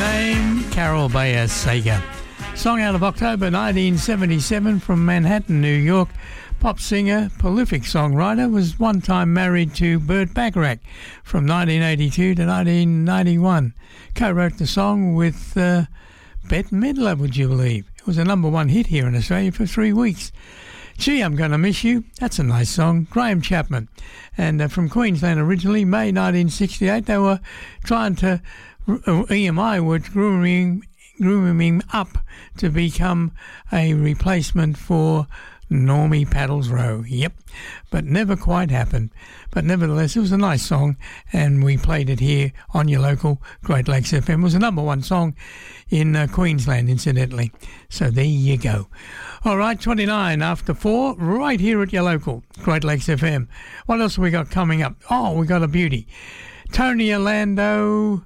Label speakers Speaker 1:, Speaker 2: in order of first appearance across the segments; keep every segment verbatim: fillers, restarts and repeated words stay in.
Speaker 1: name, Carol Bayer Sager. Song out of October nineteen seventy-seven from Manhattan, New York. Pop singer, prolific songwriter, was one time married to Burt Bacharach from nineteen eighty-two to nineteen ninety-one. Co-wrote the song with uh, Bette Midler, would you believe? It was a number one hit here in Australia for three weeks. Gee, I'm Gonna Miss You. That's a nice song. Graham Chapman. And uh, from Queensland originally, May nineteen sixty-eight, they were trying to, uh, E M I were grooming, grooming him up to become a replacement for Normie Paddles Row. Yep, but never quite happened. But nevertheless, it was a nice song, and we played it here on your local Great Lakes F M. It was a number one song in uh, Queensland, incidentally. So there you go. All right, twenty-nine after four, right here at your local Great Lakes F M. What else have we got coming up? Oh, we got a beauty. Tony Orlando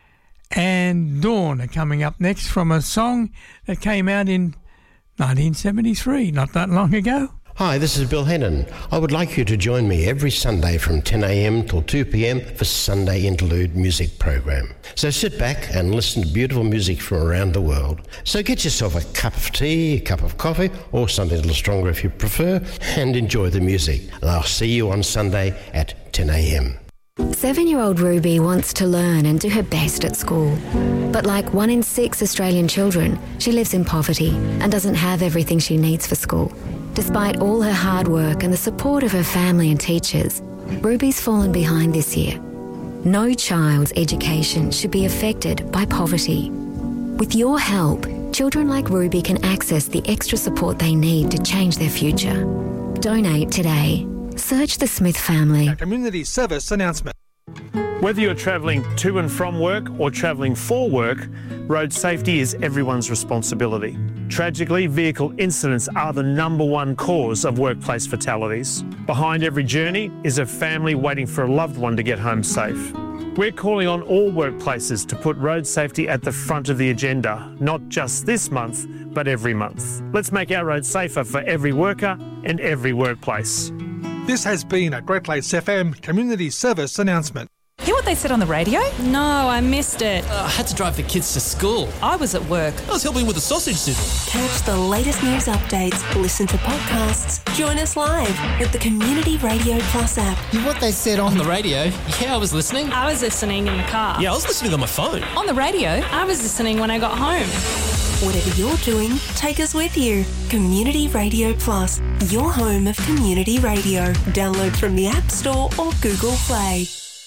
Speaker 1: and Dawn are coming up next from a song that came out in nineteen seventy-three, not that long ago.
Speaker 2: Hi, this is Bill Hennon. I would like you to join me every Sunday from ten a.m. till two p.m. for Sunday Interlude music program. So sit back and listen to beautiful music from around the world. So get yourself a cup of tea, a cup of coffee, or something a little stronger if you prefer, and enjoy the music. And I'll see you on Sunday at ten a.m.
Speaker 3: Seven-year-old Ruby wants to learn and do her best at school. But like one in six Australian children, she lives in poverty and doesn't have everything she needs for school. Despite all her hard work and the support of her family and teachers, Ruby's fallen behind this year. No child's education should be affected by poverty. With your help, children like Ruby can access the extra support they need to change their future. Donate today. Search the Smith family.
Speaker 4: A community service announcement.
Speaker 5: Whether you're travelling to and from work or travelling for work, road safety is everyone's responsibility. Tragically, vehicle incidents are the number one cause of workplace fatalities. Behind every journey is a family waiting for a loved one to get home safe. We're calling on all workplaces to put road safety at the front of the agenda, not just this month, but every month. Let's make our roads safer for every worker and every workplace.
Speaker 4: This has been a Great Lakes F M community service announcement.
Speaker 6: Hear what they said on the radio? No, I missed it.
Speaker 7: Uh, I had to drive the kids to school.
Speaker 6: I was at work.
Speaker 7: I was helping with the sausage sizzle.
Speaker 8: Catch the latest news updates, listen to podcasts, join us live with the Community Radio Plus app.
Speaker 7: Hear what they said on the radio? Yeah, I was listening.
Speaker 6: I was listening in the car.
Speaker 7: Yeah, I was listening on my phone.
Speaker 6: On the radio? I was listening when I got home.
Speaker 8: Whatever you're doing, take us with you. Community Radio Plus, your home of community radio. Download from the App Store or Google Play.